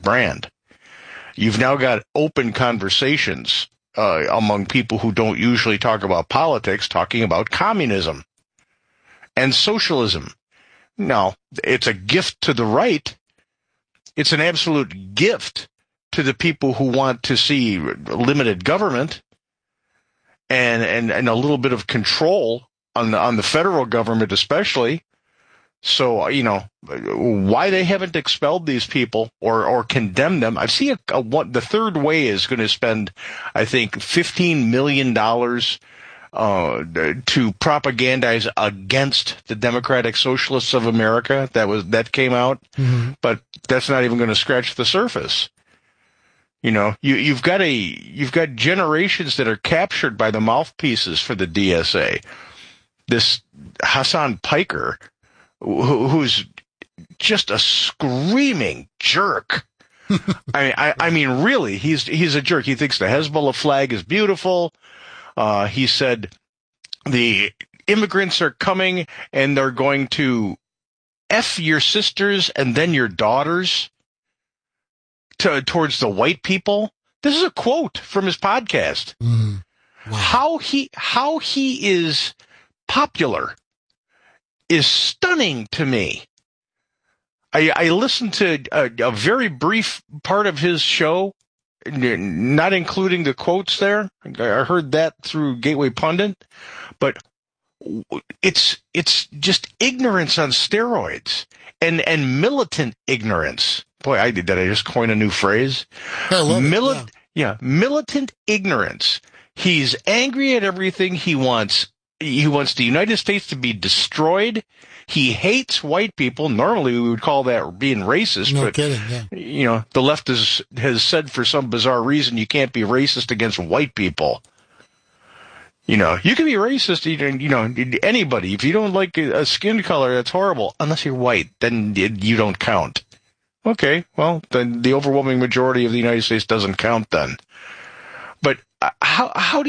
brand. You've now got open conversations among people who don't usually talk about politics, talking about communism and socialism. Now, it's a gift to the right. It's an absolute gift to the people who want to see limited government and a little bit of control on the federal government especially. So, why they haven't expelled these people or condemned them. I see the Third Way is going to spend, I think, $15 million to propagandize against the Democratic Socialists of America. That came out, but that's not even going to scratch the surface. You've got generations that are captured by the mouthpieces for the DSA. This Hassan Piker, who's just a screaming jerk. I mean, really, he's a jerk. He thinks the Hezbollah flag is beautiful. He said the immigrants are coming and they're going to F your sisters and then your daughters towards the white people. This is a quote from his podcast. Wow. How he is popular is stunning to me. I listened to a very brief part of his show, not including the quotes there. I heard that through Gateway Pundit, but it's just ignorance on steroids and militant ignorance. Boy, did I just coin a new phrase? I love it. Yeah, militant ignorance. He's angry at everything. He wants the United States to be destroyed. He hates white people. Normally, we would call that being racist. No but, kidding, yeah. The left has said for some bizarre reason you can't be racist against white people. You can be racist, anybody. If you don't like a skin color, that's horrible. Unless you're white, then you don't count. Okay, well, then the overwhelming majority of the United States doesn't count then. But how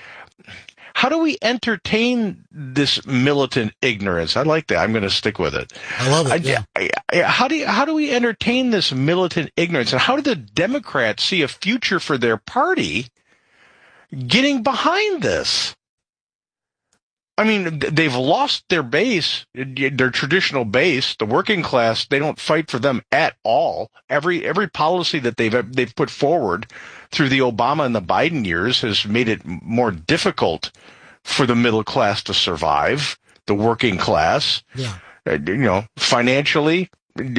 do we entertain this militant ignorance? I like that. I'm going to stick with it. I love it. Yeah. How do we entertain this militant ignorance? And how do the Democrats see a future for their party getting behind this? I mean, they've lost their base, their traditional base, the working class. They don't fight for them at all. Every policy that they've put forward through the Obama and the Biden years has made it more difficult for the middle class to survive, the working class. Yeah. Financially,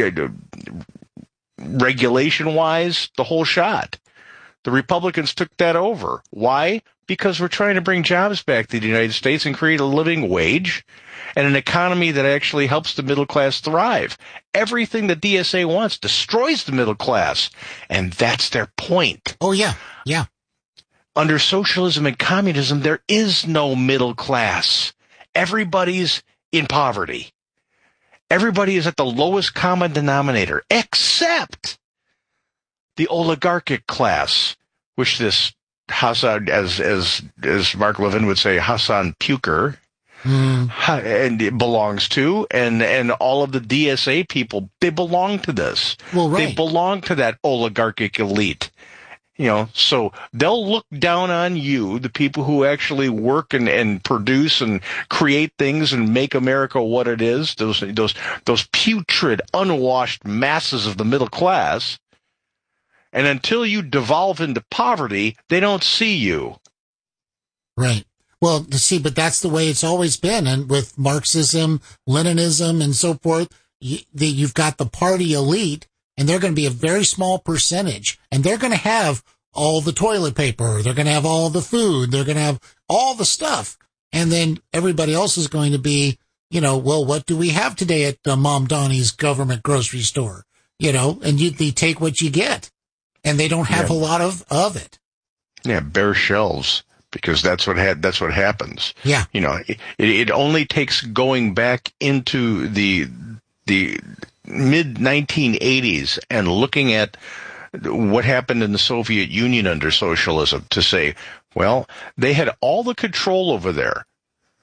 regulation-wise, the whole shot. The Republicans took that over. Why? Because we're trying to bring jobs back to the United States and create a living wage and an economy that actually helps the middle class thrive. Everything the DSA wants destroys the middle class, and that's their point. Oh, yeah, yeah. Under socialism and communism, there is no middle class. Everybody's in poverty. Everybody is at the lowest common denominator, except the oligarchic class, which this Hassan, as Mark Levin would say, Hassan Puker, and it belongs to, and all of the DSA people, they belong to this. Well, right. They belong to that oligarchic elite. So they'll look down on you, the people who actually work and produce and create things and make America what it is, those putrid, unwashed masses of the middle class. And until you devolve into poverty, they don't see you. Right. Well, but that's the way it's always been. And with Marxism, Leninism, and so forth, you've got the party elite, and they're going to be a very small percentage. And they're going to have all the toilet paper. They're going to have all the food. They're going to have all the stuff. And then everybody else is going to be, well, what do we have today at Mom Donnie's government grocery store? And they take what you get. And they don't have a lot of it. Yeah, bare shelves, because that's what happens. Yeah. It only takes going back into the mid 1980s and looking at what happened in the Soviet Union under socialism to say, well, they had all the control over there.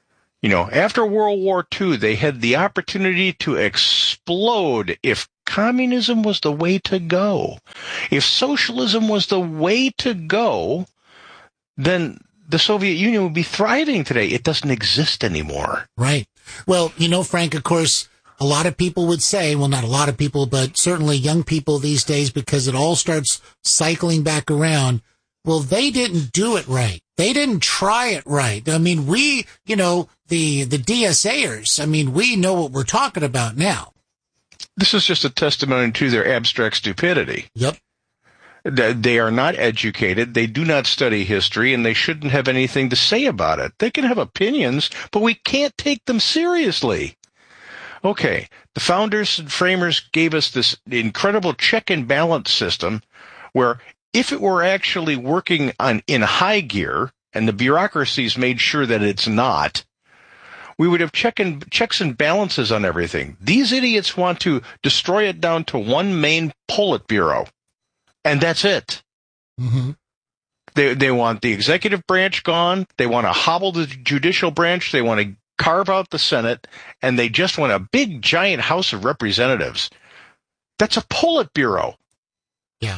After World War II, they had the opportunity to explode if communism was the way to go. If socialism was the way to go, then the Soviet Union would be thriving today. It doesn't exist anymore. Right. Well, Frank, of course, a lot of people would say, well, not a lot of people, but certainly young people these days, because it all starts cycling back around. Well, they didn't do it right. They didn't try it right. I mean, we, the DSAers, we know what we're talking about now. This is just a testimony to their abstract stupidity. Yep. They are not educated, they do not study history, and they shouldn't have anything to say about it. They can have opinions, but we can't take them seriously. Okay, the founders and framers gave us this incredible check and balance system where if it were actually working in high gear, and the bureaucracies made sure that it's not, we would have checks and balances on everything. These idiots want to destroy it down to one main Politburo. And that's it. Mm-hmm. They want the executive branch gone. They want to hobble the judicial branch. They want to carve out the Senate. And they just want a big, giant House of Representatives. That's a Politburo. Yeah.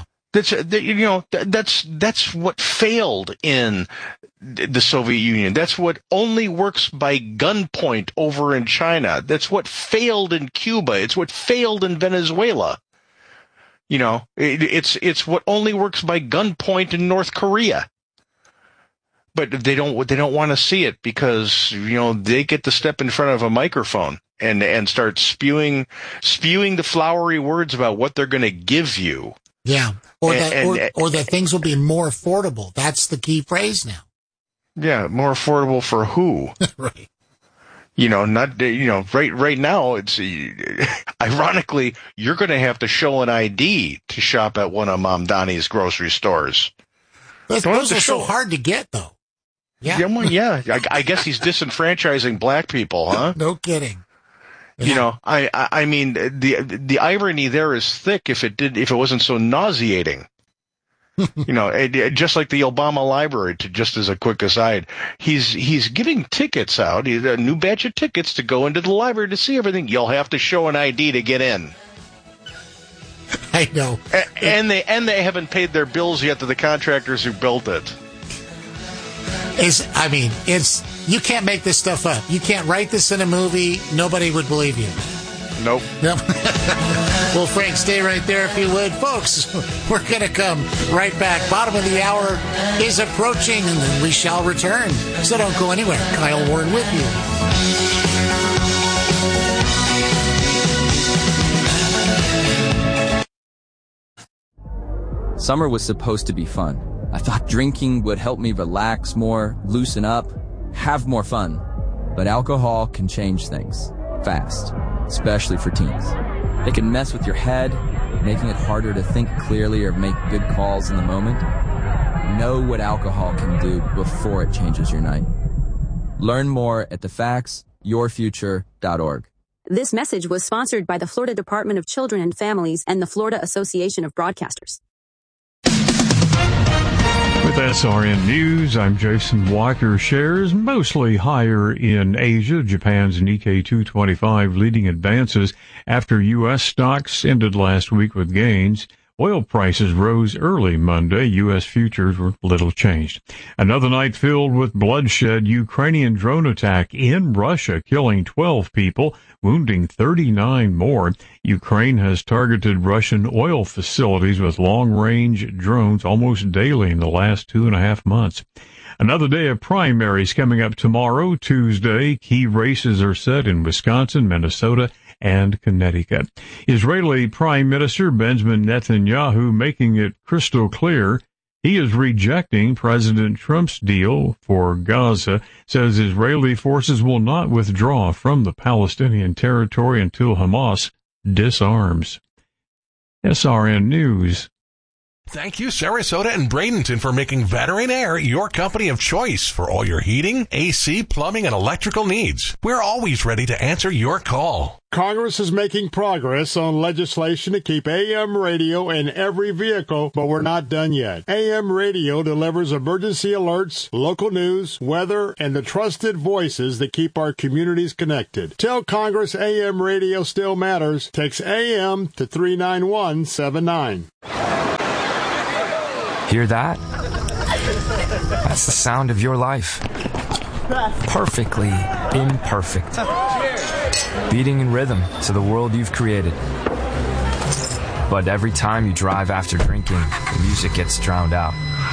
That's what failed in the Soviet Union. That's what only works by gunpoint over in China. That's what failed in Cuba. It's what failed in Venezuela. It's what only works by gunpoint in North Korea. But they don't want to see it because, they get to step in front of a microphone and start spewing the flowery words about what they're going to give you. Yeah. Or that things will be more affordable. That's the key phrase now. Yeah. More affordable for who? Right. Right now, it's ironically, you're going to have to show an ID to shop at one of Mom Donnie's grocery stores. Those are so hard to get, though. Yeah. I guess he's disenfranchising black people, huh? No kidding. Yeah. I mean, the irony there is thick if it wasn't so nauseating. Just like the Obama library, just as a quick aside, he's giving tickets out, a new batch of tickets to go into the library to see everything. You'll have to show an ID to get in. I know. And they haven't paid their bills yet to the contractors who built it. You can't make this stuff up. You can't write this in a movie. Nobody would believe you. Nope. Well, Frank, stay right there if you would. Folks, we're going to come right back. Bottom of the hour is approaching, and then we shall return. So don't go anywhere. Kyle Warren with you. Summer was supposed to be fun. I thought drinking would help me relax more, loosen up, have more fun. But alcohol can change things fast, especially for teens. It can mess with your head, making it harder to think clearly or make good calls in the moment. Know what alcohol can do before it changes your night. Learn more at thefactsyourfuture.org. This message was sponsored by the Florida Department of Children and Families and the Florida Association of Broadcasters. With SRN News, I'm Jason Walker. Shares mostly higher in Asia. Japan's Nikkei 225 leading advances after U.S. stocks ended last week with gains. Oil prices rose early Monday. U.S. futures were little changed. Another night filled with bloodshed. Ukrainian drone attack in Russia, killing 12 people, wounding 39 more. Ukraine has targeted Russian oil facilities with long-range drones almost daily in the last 2.5 months. Another day of primaries coming up tomorrow, Tuesday. Key races are set in Wisconsin, Minnesota, and Connecticut. Israeli Prime Minister Benjamin Netanyahu making it crystal clear he is rejecting President Trump's deal for Gaza, says Israeli forces will not withdraw from the Palestinian territory until Hamas disarms. SRN News. Thank you, Sarasota and Bradenton, for making Veteran Air your company of choice for all your heating, AC, plumbing, and electrical needs. We're always ready to answer your call. Congress is making progress on legislation to keep AM radio in every vehicle, but we're not done yet. AM radio delivers emergency alerts, local news, weather, and the trusted voices that keep our communities connected. Tell Congress AM radio still matters. Text AM to 39179. Hear that? That's the sound of your life. Perfectly imperfect. Beating in rhythm to the world you've created. But every time you drive after drinking, the music gets drowned out.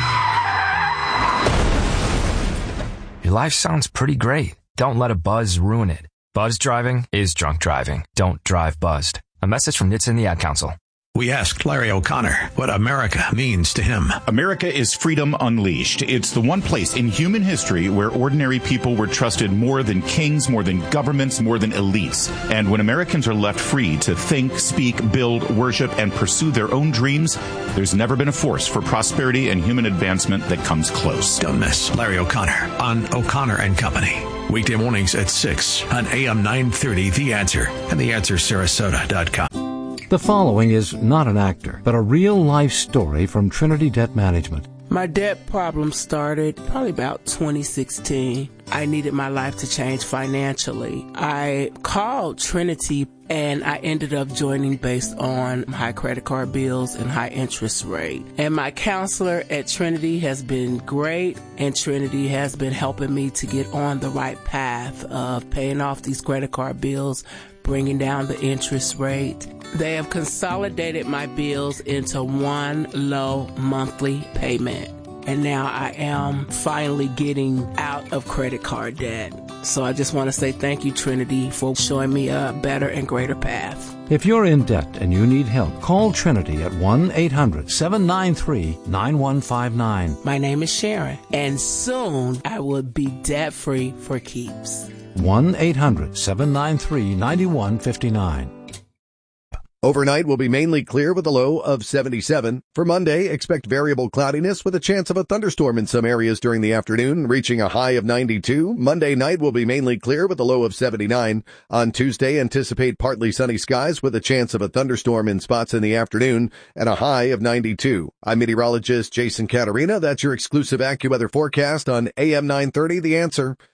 Your life sounds pretty great. Don't let a buzz ruin it. Buzz driving is drunk driving. Don't drive buzzed. A message from NHTSA and the Ad Council. We asked Larry O'Connor what America means to him. America is freedom unleashed. It's the one place in human history where ordinary people were trusted more than kings, more than governments, more than elites. And when Americans are left free to think, speak, build, worship, and pursue their own dreams, there's never been a force for prosperity and human advancement that comes close. Don't miss Larry O'Connor on O'Connor and Company. Weekday mornings at 6 on AM 930 The Answer and TheAnswerSarasota.com. The following is not an actor, but a real-life story from Trinity Debt Management. My debt problem started probably about 2016. I needed my life to change financially. I called Trinity and I ended up joining based on high credit card bills and high interest rate. And my counselor at Trinity has been great, and Trinity has been helping me to get on the right path of paying off these credit card bills, bringing down the interest rate. They have consolidated my bills into one low monthly payment. And now I am finally getting out of credit card debt. So I just want to say thank you, Trinity, for showing me a better and greater path. If you're in debt and you need help, call Trinity at 1-800-793-9159. My name is Sharon, and soon I will be debt-free for keeps. 1-800-793-9159. Overnight will be mainly clear with a low of 77. For Monday, expect variable cloudiness with a chance of a thunderstorm in some areas during the afternoon, reaching a high of 92. Monday night will be mainly clear with a low of 79. On Tuesday, anticipate partly sunny skies with a chance of a thunderstorm in spots in the afternoon and a high of 92. I'm meteorologist Jason Caterina. That's your exclusive AccuWeather forecast on AM 930, The Answer.